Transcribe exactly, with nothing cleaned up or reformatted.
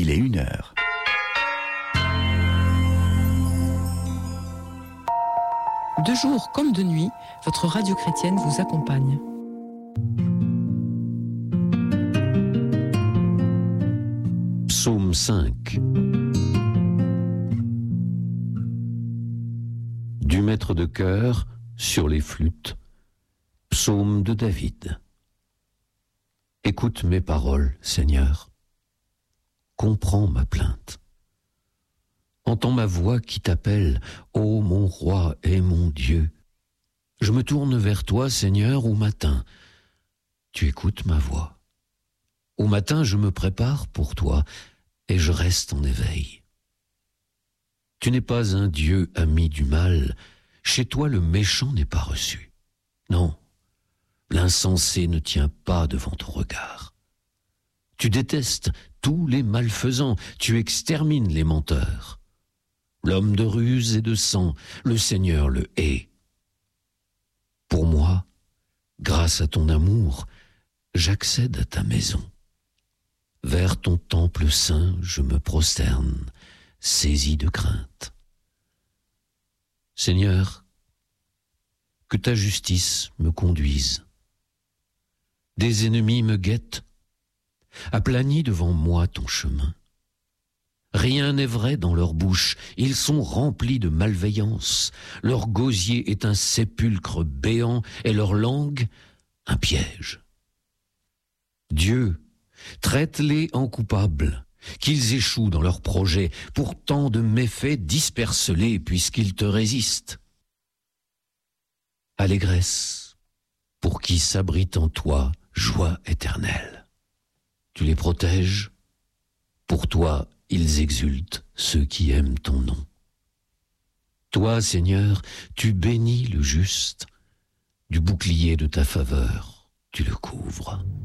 il est une heure. De jour comme de nuit, votre radio chrétienne vous accompagne. Psaume cinq. Du maître de chœur sur les flûtes. Psaume de David. Écoute mes paroles, Seigneur. Comprends ma plainte. Entends ma voix qui t'appelle, ô mon roi et mon Dieu. Je me tourne vers toi, Seigneur, au matin. Tu écoutes ma voix. Au matin, je me prépare pour toi et je reste en éveil. Tu n'es pas un Dieu ami du mal. Chez toi, le méchant n'est pas reçu. Non, l'insensé ne tient pas devant ton regard. Tu détestes tous les malfaisants, tu extermines les menteurs. L'homme de ruse et de sang, le Seigneur le hait. Pour moi, grâce à ton amour, j'accède à ta maison. Vers ton temple saint, je me prosterne, saisi de crainte. Seigneur, que ta justice me conduise. Des ennemis me guettent, aplanis devant moi ton chemin. Rien n'est vrai dans leur bouche, ils sont remplis de malveillance. Leur gosier est un sépulcre béant et leur langue un piège. Dieu, traite-les en coupables, qu'ils échouent dans leurs projets. Pour tant de méfaits, disperse-les puisqu'ils te résistent. Allégresse, pour qui s'abrite en toi, joie éternelle. Tu les protèges, pour toi ils exultent, ceux qui aiment ton nom. Toi, Seigneur, tu bénis le juste, du bouclier de ta faveur, tu le couvres.